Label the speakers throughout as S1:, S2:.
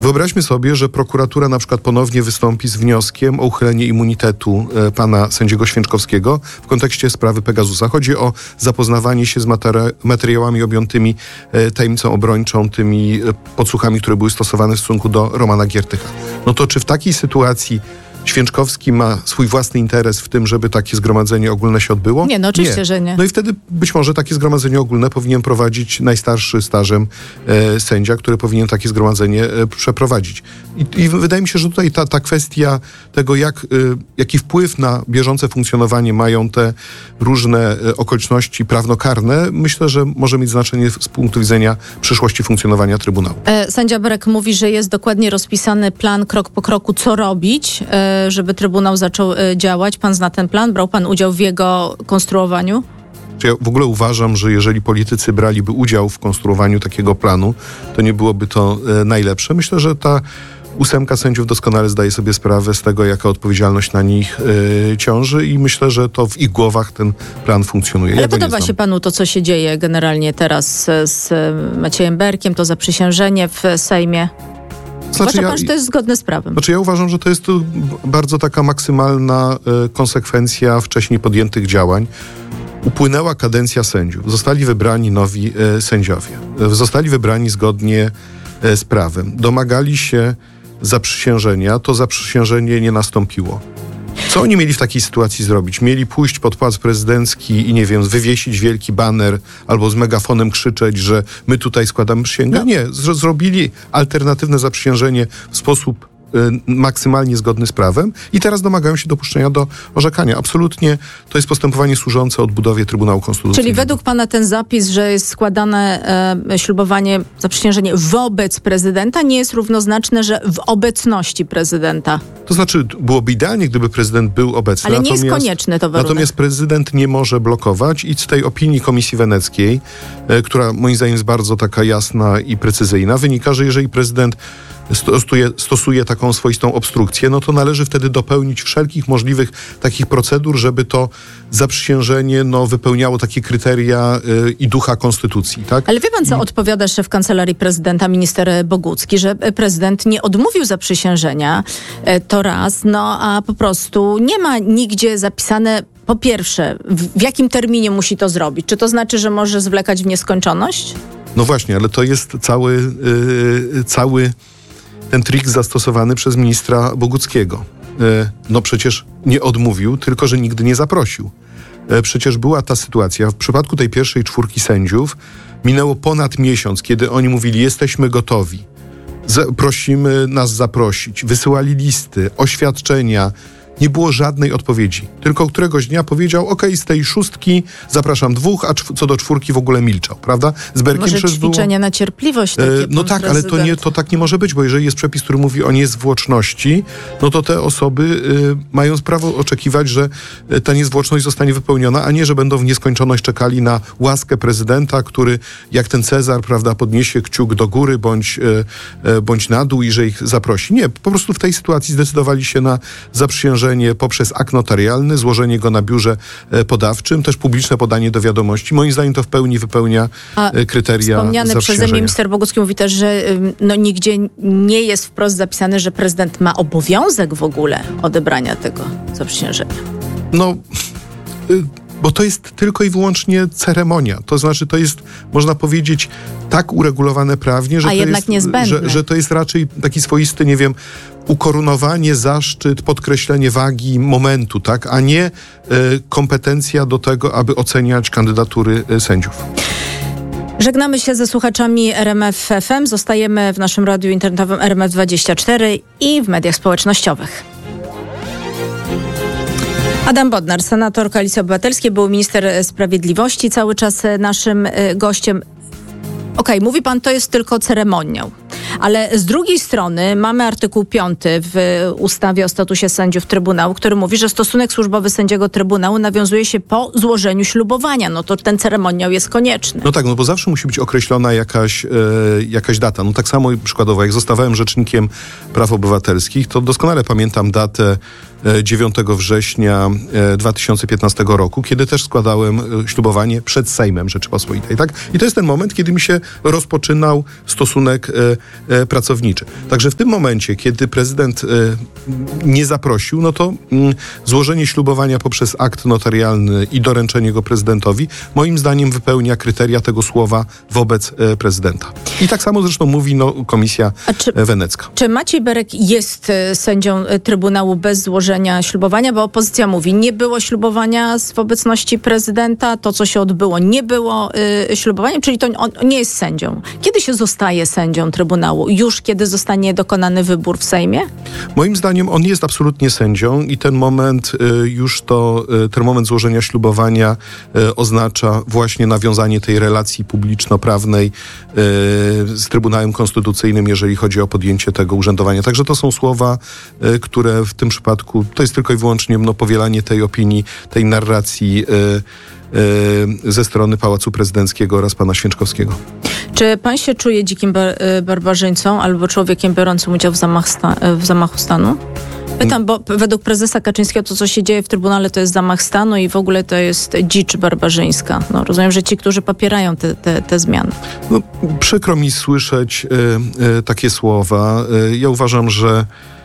S1: Wyobraźmy sobie, że prokuratura na przykład ponownie wystąpi z wnioskiem o uchylenie immunitetu pana sędziego Święczkowskiego w kontekście sprawy Pegasusa. Chodzi o zapoznawanie się z materiałami objętymi tajemnicą obrończą, tymi podsłuchami, które były stosowane w stosunku do Romana Giertycha. No to czy w takiej sytuacji Święczkowski ma swój własny interes w tym, żeby takie zgromadzenie ogólne się odbyło?
S2: Nie, no oczywiście, że nie.
S1: No i wtedy być może takie zgromadzenie ogólne powinien prowadzić najstarszy stażem sędzia, który powinien takie zgromadzenie przeprowadzić. I wydaje mi się, że tutaj ta kwestia tego, jaki wpływ na bieżące funkcjonowanie mają te różne okoliczności prawnokarne, myślę, że może mieć znaczenie z punktu widzenia przyszłości funkcjonowania Trybunału.
S2: Sędzia Berek mówi, że jest dokładnie rozpisany plan krok po kroku, co robić, żeby Trybunał zaczął działać. Pan zna ten plan? Brał pan udział w jego konstruowaniu?
S1: Ja w ogóle uważam, że jeżeli politycy braliby udział w konstruowaniu takiego planu, to nie byłoby to najlepsze. Myślę, że ta 8 sędziów doskonale zdaje sobie sprawę z tego, jaka odpowiedzialność na nich ciąży i myślę, że to w ich głowach ten plan funkcjonuje.
S2: Ale podoba się panu to, co się dzieje generalnie teraz z Maciejem Berkiem, to zaprzysiężenie w Sejmie? Uważa pan, że to jest zgodne z prawem?
S1: Ja uważam, że to jest bardzo taka maksymalna konsekwencja wcześniej podjętych działań. Upłynęła kadencja sędziów. Zostali wybrani nowi sędziowie. Zostali wybrani zgodnie z prawem. Domagali się zaprzysiężenia. To zaprzysiężenie nie nastąpiło. Co oni mieli w takiej sytuacji zrobić? Mieli pójść pod Pałac Prezydencki i nie wiem, wywiesić wielki baner albo z megafonem krzyczeć, że my tutaj składamy przysięgę? No. Nie. Zrobili alternatywne zaprzysiężenie w sposób maksymalnie zgodny z prawem i teraz domagają się dopuszczenia do orzekania. Absolutnie to jest postępowanie służące odbudowie Trybunału Konstytucyjnego.
S2: Czyli według pana ten zapis, że jest składane ślubowanie, zaprzysiężenie wobec prezydenta, nie jest równoznaczne, że w obecności prezydenta?
S1: To znaczy, byłoby idealnie, gdyby prezydent był obecny.
S2: Ale nie jest konieczny to warunek.
S1: Natomiast prezydent nie może blokować i z tej opinii Komisji Weneckiej, która moim zdaniem jest bardzo taka jasna i precyzyjna, wynika, że jeżeli prezydent stosuje taką swoistą obstrukcję, no to należy wtedy dopełnić wszelkich możliwych takich procedur, żeby to zaprzysiężenie wypełniało takie kryteria i ducha konstytucji. Tak?
S2: Ale wie pan, co odpowiada szef Kancelarii Prezydenta, minister Bogucki, że prezydent nie odmówił zaprzysiężenia, to raz, a po prostu nie ma nigdzie zapisane, po pierwsze, w jakim terminie musi to zrobić. Czy to znaczy, że może zwlekać w nieskończoność?
S1: No właśnie, ale to jest cały ten trik zastosowany przez ministra Boguckiego. Przecież nie odmówił, tylko że nigdy nie zaprosił. Przecież była ta sytuacja, w przypadku tej pierwszej 4 sędziów minęło ponad miesiąc, kiedy oni mówili, jesteśmy gotowi, prosimy nas zaprosić, wysyłali listy, oświadczenia. Nie było żadnej odpowiedzi. Tylko któregoś dnia powiedział, z tej 6 zapraszam 2, a co do 4 w ogóle milczał, prawda? Z Berkiem
S2: może ćwiczenie na cierpliwość takie,
S1: tak, ale to tak nie może być, bo jeżeli jest przepis, który mówi o niezwłoczności, no to te osoby mają prawo oczekiwać, że ta niezwłoczność zostanie wypełniona, a nie, że będą w nieskończoność czekali na łaskę prezydenta, który jak ten Cezar, prawda, podniesie kciuk do góry bądź na dół i że ich zaprosi. Nie, po prostu w tej sytuacji zdecydowali się na zaprzysiężenie poprzez akt notarialny, złożenie go na biurze podawczym, też publiczne podanie do wiadomości. Moim zdaniem to w pełni wypełnia kryteria
S2: wspomniany przeze mnie minister Bogucki mówi też, że nigdzie nie jest wprost zapisane, że prezydent ma obowiązek w ogóle odebrania tego zaprzysiężenia.
S1: Bo to jest tylko i wyłącznie ceremonia. To znaczy, to jest, można powiedzieć, tak uregulowane prawnie, że to jest raczej taki swoisty, nie wiem, ukoronowanie, zaszczyt, podkreślenie wagi momentu, tak, a nie kompetencja do tego, aby oceniać kandydatury sędziów.
S2: Żegnamy się ze słuchaczami RMF FM. Zostajemy w naszym radiu internetowym RMF24 i w mediach społecznościowych. Adam Bodnar, senator Koalicji Obywatelskiej, był minister sprawiedliwości, cały czas naszym gościem. Mówi pan, to jest tylko ceremoniał. Ale z drugiej strony mamy artykuł 5 w ustawie o statusie sędziów Trybunału, który mówi, że stosunek służbowy sędziego Trybunału nawiązuje się po złożeniu ślubowania. No to ten ceremoniał jest konieczny.
S1: No tak, bo zawsze musi być określona jakaś data. Tak samo przykładowo, jak zostawałem rzecznikiem praw obywatelskich, to doskonale pamiętam datę 9 września 2015 roku, kiedy też składałem ślubowanie przed Sejmem Rzeczypospolitej. Tak? I to jest ten moment, kiedy mi się rozpoczynał stosunek pracowniczy. Także w tym momencie, kiedy prezydent nie zaprosił, no to złożenie ślubowania poprzez akt notarialny i doręczenie go prezydentowi moim zdaniem wypełnia kryteria tego słowa wobec prezydenta. I tak samo zresztą mówi Komisja Wenecka.
S2: Czy Maciej Berek jest sędzią Trybunału bez złożenia ślubowania? Bo opozycja mówi, nie było ślubowania w obecności prezydenta, to co się odbyło nie było ślubowaniem, czyli to on nie jest sędzią. Kiedy się zostaje sędzią Trybunału? Już kiedy zostanie dokonany wybór w Sejmie?
S1: Moim zdaniem on jest absolutnie sędzią i ten moment ten moment złożenia ślubowania oznacza właśnie nawiązanie tej relacji publiczno-prawnej z Trybunałem Konstytucyjnym, jeżeli chodzi o podjęcie tego urzędowania. Także to są słowa, które w tym przypadku to jest tylko i wyłącznie powielanie tej opinii, tej narracji ze strony Pałacu Prezydenckiego oraz pana Święczkowskiego.
S2: Czy pan się czuje dzikim barbarzyńcą albo człowiekiem biorącym udział w zamachu stanu? Pytam, bo według prezesa Kaczyńskiego to, co się dzieje w Trybunale, to jest zamach stanu i w ogóle to jest dzicz barbarzyńska. Rozumiem, że ci, którzy popierają te zmiany.
S1: Przykro mi słyszeć takie słowa. Ja uważam, że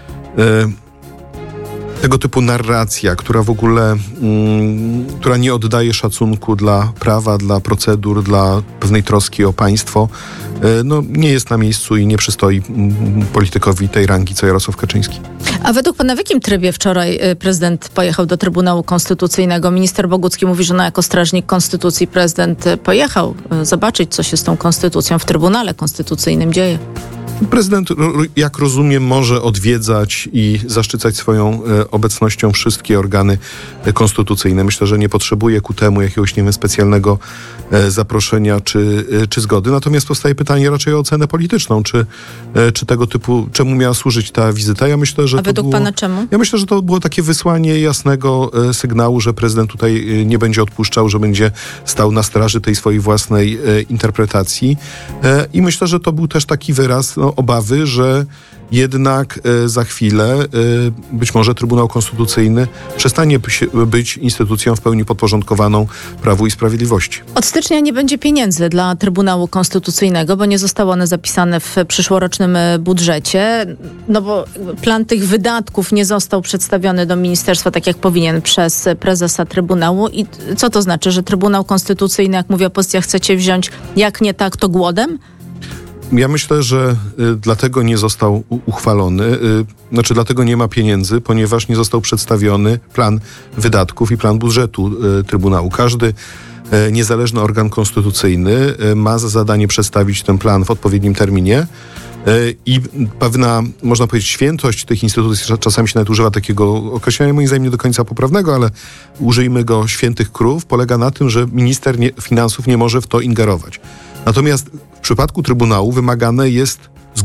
S1: tego typu narracja, która w ogóle która nie oddaje szacunku dla prawa, dla procedur, dla pewnej troski o państwo, nie jest na miejscu i nie przystoi politykowi tej rangi, co Jarosław Kaczyński.
S2: A według pana w jakim trybie wczoraj prezydent pojechał do Trybunału Konstytucyjnego? Minister Bogucki mówi, że jako strażnik konstytucji prezydent pojechał zobaczyć, co się z tą konstytucją w Trybunale Konstytucyjnym dzieje.
S1: Prezydent, jak rozumiem, może odwiedzać i zaszczycać swoją obecnością wszystkie organy konstytucyjne. Myślę, że nie potrzebuje ku temu jakiegoś, specjalnego zaproszenia czy zgody. Natomiast powstaje pytanie raczej o ocenę polityczną. Czy tego typu, czemu miała służyć ta wizyta? Ja myślę, że
S2: według pana czemu?
S1: Ja myślę, że to było takie wysłanie jasnego sygnału, że prezydent tutaj nie będzie odpuszczał, że będzie stał na straży tej swojej własnej interpretacji. I myślę, że to był też taki wyraz obawy, że jednak za chwilę być może Trybunał Konstytucyjny przestanie być instytucją w pełni podporządkowaną Prawu i Sprawiedliwości.
S2: Od stycznia nie będzie pieniędzy dla Trybunału Konstytucyjnego, bo nie zostały one zapisane w przyszłorocznym budżecie, bo plan tych wydatków nie został przedstawiony do ministerstwa tak jak powinien przez prezesa Trybunału. I co to znaczy, że Trybunał Konstytucyjny, jak mówi opozycja, chcecie wziąć, jak nie tak, to głodem?
S1: Ja myślę, że dlatego nie został uchwalony, dlatego nie ma pieniędzy, ponieważ nie został przedstawiony plan wydatków i plan budżetu Trybunału. Każdy niezależny organ konstytucyjny ma za zadanie przedstawić ten plan w odpowiednim terminie. I pewna, można powiedzieć, świętość tych instytucji, czasami się nawet używa takiego określenia, moim zdaniem nie do końca poprawnego, ale użyjmy go, świętych krów, polega na tym, że minister finansów nie może w to ingerować. Natomiast w przypadku Trybunału wymagana jest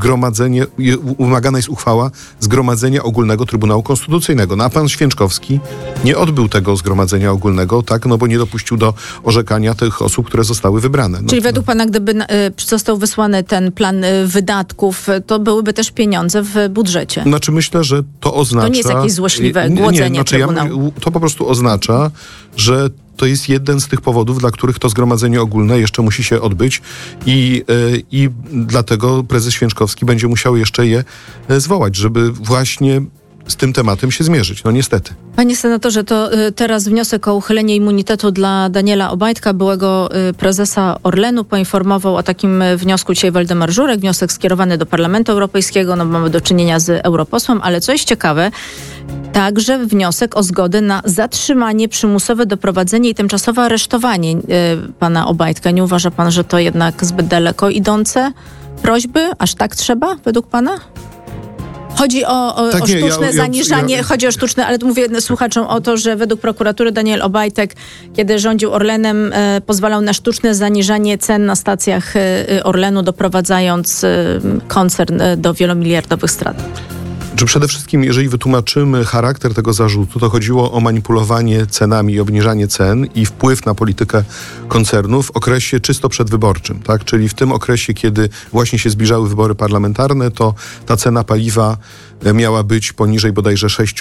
S1: uchwała Zgromadzenia Ogólnego Trybunału Konstytucyjnego. A pan Święczkowski nie odbył tego Zgromadzenia Ogólnego, bo nie dopuścił do orzekania tych osób, które zostały wybrane.
S2: Czyli według pana, gdyby został wysłany ten plan wydatków, to byłyby też pieniądze w budżecie?
S1: Myślę, że to oznacza...
S2: To nie jest jakieś złośliwe głodzenie Trybunału.
S1: To po prostu oznacza, że to jest jeden z tych powodów, dla których to zgromadzenie ogólne jeszcze musi się odbyć i dlatego prezes Święczkowski będzie musiał jeszcze je zwołać, żeby właśnie z tym tematem się zmierzyć. Niestety.
S2: Panie senatorze, to teraz wniosek o uchylenie immunitetu dla Daniela Obajtka, byłego prezesa Orlenu. Poinformował o takim wniosku dzisiaj Waldemar Żurek. Wniosek skierowany do Parlamentu Europejskiego. Mamy do czynienia z europosłem, ale co jest ciekawe, także wniosek o zgodę na zatrzymanie, przymusowe doprowadzenie i tymczasowe aresztowanie pana Obajtka. Nie uważa pan, że to jednak zbyt daleko idące prośby? Aż tak trzeba według pana? Chodzi o sztuczne zaniżanie, chodzi o sztuczne, ale mówię słuchaczom o to, że według prokuratury Daniel Obajtek, kiedy rządził Orlenem, pozwalał na sztuczne zaniżanie cen na stacjach Orlenu, doprowadzając koncern do wielomiliardowych strat.
S1: Czy przede wszystkim, jeżeli wytłumaczymy charakter tego zarzutu, to chodziło o manipulowanie cenami i obniżanie cen i wpływ na politykę koncernu w okresie czysto przedwyborczym, tak? Czyli w tym okresie, kiedy właśnie się zbliżały wybory parlamentarne, to ta cena paliwa miała być poniżej bodajże 6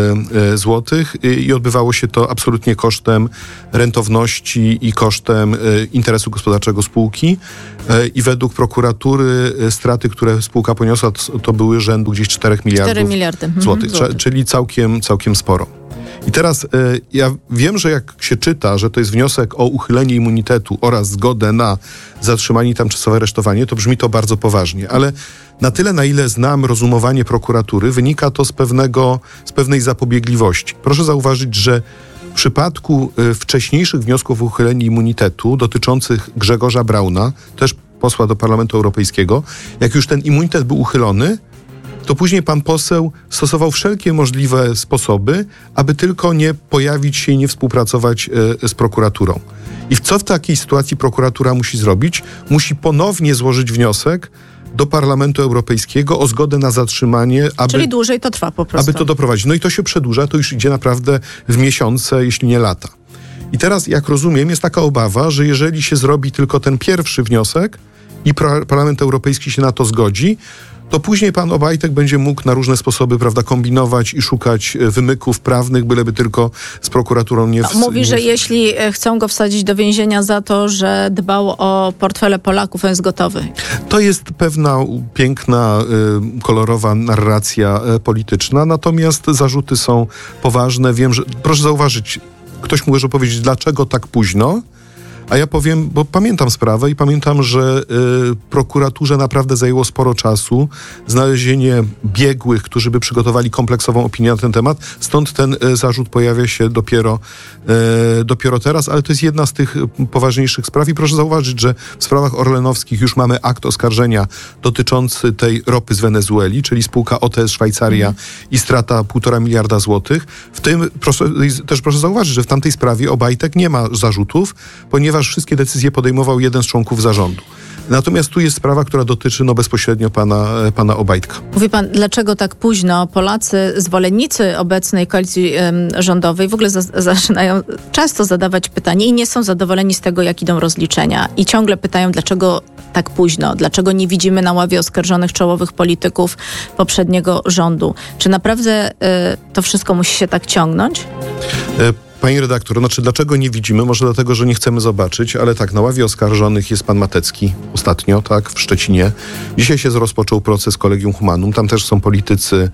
S1: zł i odbywało się to absolutnie kosztem rentowności i kosztem interesu gospodarczego spółki i według prokuratury straty, które spółka poniosła, to były rzędu gdzieś 4 miliardów złotych, czyli całkiem sporo. I teraz ja wiem, że jak się czyta, że to jest wniosek o uchylenie immunitetu oraz zgodę na zatrzymanie i tymczasowe aresztowanie, to brzmi to bardzo poważnie, ale na tyle, na ile znam rozumowanie prokuratury, wynika to z pewnej zapobiegliwości. Proszę zauważyć, że w przypadku wcześniejszych wniosków o uchylenie immunitetu dotyczących Grzegorza Brauna, też posła do Parlamentu Europejskiego, jak już ten immunitet był uchylony, to później pan poseł stosował wszelkie możliwe sposoby, aby tylko nie pojawić się i nie współpracować z prokuraturą. I co w takiej sytuacji prokuratura musi zrobić? Musi ponownie złożyć wniosek do Parlamentu Europejskiego o zgodę na zatrzymanie,
S2: czyli dłużej to trwa po prostu.
S1: Aby to doprowadzić. No i to się przedłuża, to już idzie naprawdę w miesiące, jeśli nie lata. I teraz, jak rozumiem, jest taka obawa, że jeżeli się zrobi tylko ten pierwszy wniosek i Parlament Europejski się na to zgodzi, to później pan Obajtek będzie mógł na różne sposoby, prawda, kombinować i szukać wymyków prawnych, byleby tylko z prokuraturą nie...
S2: Mówi, że jeśli chcą go wsadzić do więzienia za to, że dbał o portfele Polaków, on jest gotowy.
S1: To jest pewna piękna, kolorowa narracja polityczna, natomiast zarzuty są poważne. Wiem, że... Proszę zauważyć, ktoś może powiedzieć, dlaczego tak późno? A ja powiem, bo pamiętam sprawę i pamiętam, że prokuraturze naprawdę zajęło sporo czasu znalezienie biegłych, którzy by przygotowali kompleksową opinię na ten temat. Stąd ten zarzut pojawia się dopiero teraz, ale to jest jedna z tych poważniejszych spraw. I proszę zauważyć, że w sprawach orlenowskich już mamy akt oskarżenia dotyczący tej ropy z Wenezueli, czyli spółka OTS Szwajcaria i strata 1,5 miliarda złotych. W tym proszę zauważyć, że w tamtej sprawie Obajtek nie ma zarzutów, ponieważ wszystkie decyzje podejmował jeden z członków zarządu. Natomiast tu jest sprawa, która dotyczy bezpośrednio pana Obajtka.
S2: Mówi pan, dlaczego tak późno? Polacy, zwolennicy obecnej koalicji rządowej w ogóle zaczynają często zadawać pytanie i nie są zadowoleni z tego, jak idą rozliczenia. I ciągle pytają, dlaczego tak późno? Dlaczego nie widzimy na ławie oskarżonych czołowych polityków poprzedniego rządu? Czy naprawdę to wszystko musi się tak ciągnąć?
S1: Pani redaktor, dlaczego nie widzimy? Może dlatego, że nie chcemy zobaczyć, ale tak, na ławie oskarżonych jest pan Matecki ostatnio, tak, w Szczecinie. Dzisiaj się rozpoczął proces Collegium Humanum. Tam też są politycy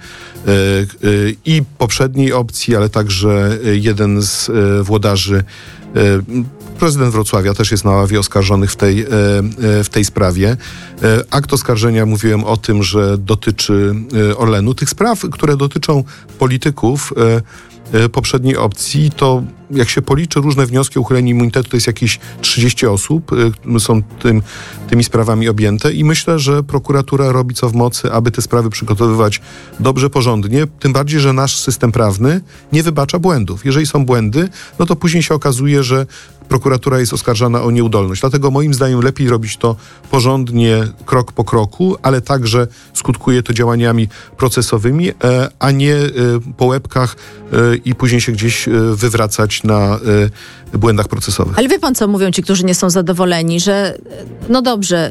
S1: i poprzedniej opcji, ale także jeden z włodarzy, prezydent Wrocławia też jest na ławie oskarżonych w tej sprawie. Akt oskarżenia, mówiłem o tym, że dotyczy Orlenu. Tych spraw, które dotyczą polityków poprzedniej opcji, to jak się policzy różne wnioski o uchylenie immunitetu, to jest jakieś 30 osób, są tymi sprawami objęte i myślę, że prokuratura robi co w mocy, aby te sprawy przygotowywać dobrze, porządnie, tym bardziej, że nasz system prawny nie wybacza błędów. Jeżeli są błędy, no to później się okazuje, że prokuratura jest oskarżana o nieudolność. Dlatego moim zdaniem lepiej robić to porządnie, krok po kroku, ale także skutkuje to działaniami procesowymi, a nie po łebkach i później się gdzieś wywracać na błędach procesowych.
S2: Ale wie pan, co mówią ci, którzy nie są zadowoleni, że no dobrze,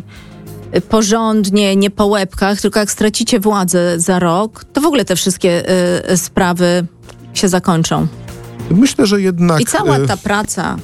S2: porządnie, nie po łebkach, tylko jak stracicie władzę za rok, to w ogóle te wszystkie sprawy się zakończą.
S1: Myślę, że jednak...
S2: I cała ta praca...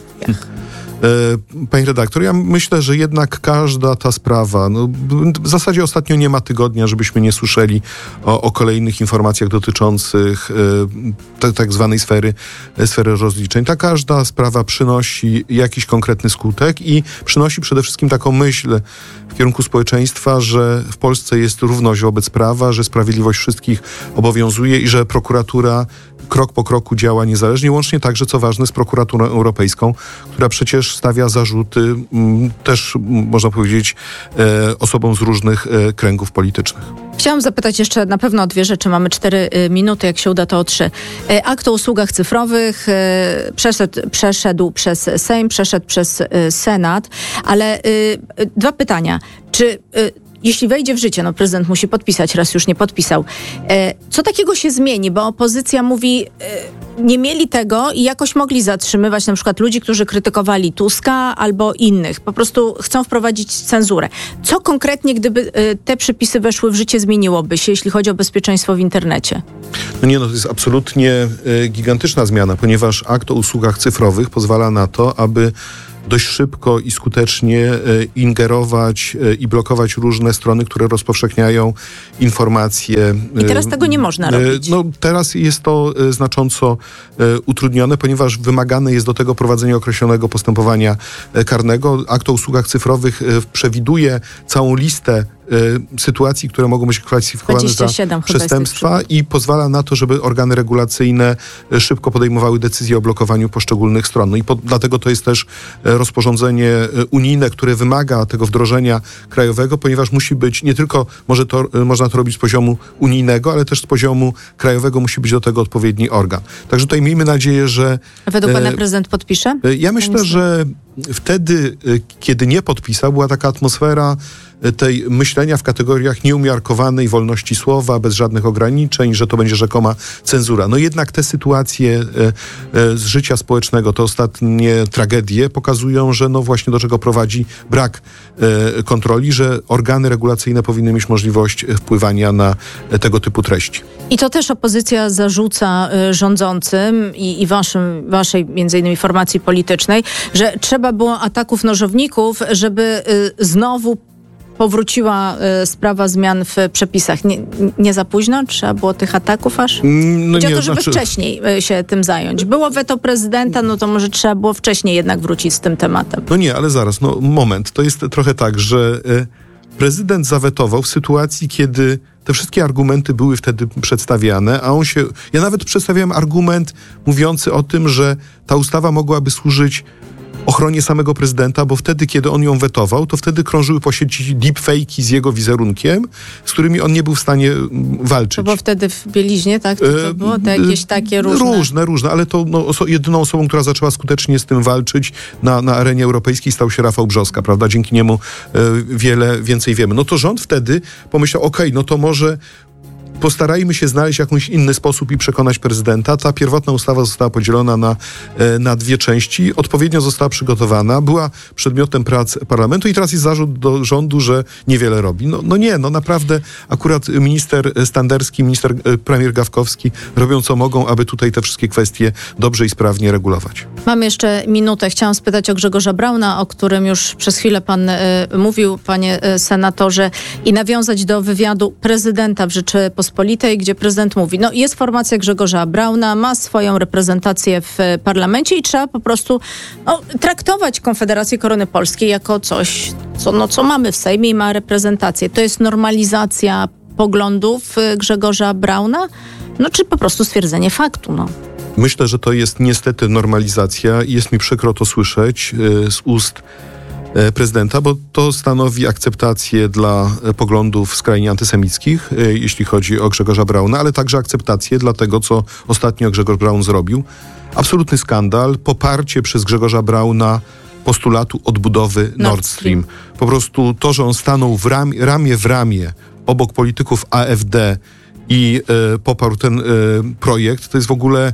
S1: Pani redaktor, ja myślę, że jednak każda ta sprawa, w zasadzie ostatnio nie ma tygodnia, żebyśmy nie słyszeli o kolejnych informacjach dotyczących tak zwanej sfery rozliczeń. Ta każda sprawa przynosi jakiś konkretny skutek i przynosi przede wszystkim taką myśl w kierunku społeczeństwa, że w Polsce jest równość wobec prawa, że sprawiedliwość wszystkich obowiązuje i że prokuratura krok po kroku działa niezależnie, łącznie także, co ważne, z prokuraturą europejską, która przecież stawia zarzuty też, można powiedzieć, osobom z różnych kręgów politycznych.
S2: Chciałam zapytać jeszcze na pewno o dwie rzeczy. Mamy 4 minuty, jak się uda to o 3. Akt o usługach cyfrowych przeszedł przez Sejm, przeszedł przez Senat, ale 2 pytania. Czy jeśli wejdzie w życie, no prezydent musi podpisać, raz już nie podpisał. Co takiego się zmieni? Bo opozycja mówi, nie mieli tego i jakoś mogli zatrzymywać na przykład ludzi, którzy krytykowali Tuska albo innych. Po prostu chcą wprowadzić cenzurę. Co konkretnie, gdyby te przepisy weszły w życie, zmieniłoby się, jeśli chodzi o bezpieczeństwo w internecie?
S1: To jest absolutnie gigantyczna zmiana, ponieważ akt o usługach cyfrowych pozwala na to, aby dość szybko i skutecznie ingerować i blokować różne strony, które rozpowszechniają informacje.
S2: I teraz tego nie można robić.
S1: Teraz jest to znacząco utrudnione, ponieważ wymagane jest do tego prowadzenie określonego postępowania karnego. Akt o usługach cyfrowych przewiduje całą listę sytuacji, które mogą być kwalifikowane za przestępstwa i pozwala na to, żeby organy regulacyjne szybko podejmowały decyzje o blokowaniu poszczególnych stron. Dlatego to jest też rozporządzenie unijne, które wymaga tego wdrożenia krajowego, ponieważ musi być nie tylko, można to robić z poziomu unijnego, ale też z poziomu krajowego musi być do tego odpowiedni organ. Także tutaj miejmy nadzieję, że...
S2: A według pana prezydent podpisze?
S1: Ja myślę, że wtedy, kiedy nie podpisał, była taka atmosfera tej myślenia w kategoriach nieumiarkowanej wolności słowa, bez żadnych ograniczeń, że to będzie rzekoma cenzura. Jednak te sytuacje z życia społecznego, te ostatnie tragedie pokazują, że właśnie do czego prowadzi brak kontroli, że organy regulacyjne powinny mieć możliwość wpływania na tego typu treści.
S2: I to też opozycja zarzuca rządzącym i waszej między innymi formacji politycznej, że trzeba było ataków nożowników, żeby znowu powróciła sprawa zmian w przepisach. Nie za późno? Trzeba było tych ataków aż? Chodzi o to, żeby wcześniej się tym zająć. Było weto prezydenta, to może trzeba było wcześniej jednak wrócić z tym tematem.
S1: Ale zaraz, moment. To jest trochę tak, że prezydent zawetował w sytuacji, kiedy te wszystkie argumenty były wtedy przedstawiane, a ja nawet przedstawiałem argument mówiący o tym, że ta ustawa mogłaby służyć ochronie samego prezydenta, bo wtedy, kiedy on ją wetował, to wtedy krążyły po sieci deepfake'i z jego wizerunkiem, z którymi on nie był w stanie walczyć.
S2: To było wtedy w bieliźnie, tak? To było te jakieś takie różne?
S1: Różne, ale to jedyną osobą, która zaczęła skutecznie z tym walczyć na arenie europejskiej, stał się Rafał Brzoska, prawda? Dzięki niemu wiele więcej wiemy. To rząd wtedy pomyślał, to może postarajmy się znaleźć jakiś inny sposób i przekonać prezydenta. Ta pierwotna ustawa została podzielona na dwie części. Odpowiednio została przygotowana. Była przedmiotem prac parlamentu i teraz jest zarzut do rządu, że niewiele robi. Naprawdę akurat minister Standerski, premier Gawkowski robią co mogą, aby tutaj te wszystkie kwestie dobrze i sprawnie regulować.
S2: Mam jeszcze minutę. Chciałam spytać o Grzegorza Brauna, o którym już przez chwilę pan mówił, panie senatorze, i nawiązać do wywiadu prezydenta w Rzeczypospolitej, gdzie prezydent mówi, jest formacja Grzegorza Brauna, ma swoją reprezentację w parlamencie i trzeba po prostu traktować Konfederację Korony Polskiej jako coś, co mamy w Sejmie i ma reprezentację. To jest normalizacja poglądów Grzegorza Brauna? Czy po prostu stwierdzenie faktu?
S1: Myślę, że to jest niestety normalizacja i jest mi przykro to słyszeć z ust prezydenta, bo to stanowi akceptację dla poglądów skrajnie antysemickich, jeśli chodzi o Grzegorza Brauna, ale także akceptację dla tego, co ostatnio Grzegorz Braun zrobił. Absolutny skandal, poparcie przez Grzegorza Brauna postulatu odbudowy Nord Stream. Po prostu to, że on stanął ramię w ramię obok polityków AfD i poparł ten projekt, to jest w ogóle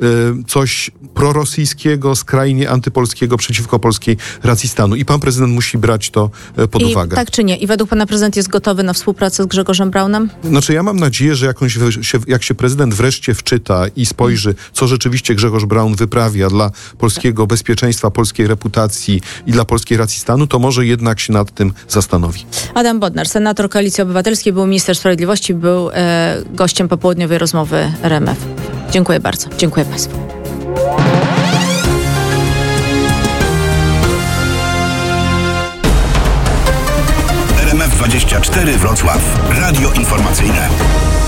S1: coś prorosyjskiego, skrajnie antypolskiego, przeciwko polskiej racji stanu. I pan prezydent musi brać to pod uwagę.
S2: Tak czy nie? I według pana prezydent jest gotowy na współpracę z Grzegorzem Braunem?
S1: Ja mam nadzieję, że jak się prezydent wreszcie wczyta i spojrzy, co rzeczywiście Grzegorz Braun wyprawia dla polskiego bezpieczeństwa, polskiej reputacji i dla polskiej racji stanu, to może jednak się nad tym zastanowi.
S2: Adam Bodnar, senator Koalicji Obywatelskiej, był minister sprawiedliwości, był gościem popołudniowej rozmowy RMF. Dziękuję bardzo. Dziękuję państwu.
S3: RMF 24 Wrocław. Radio informacyjne.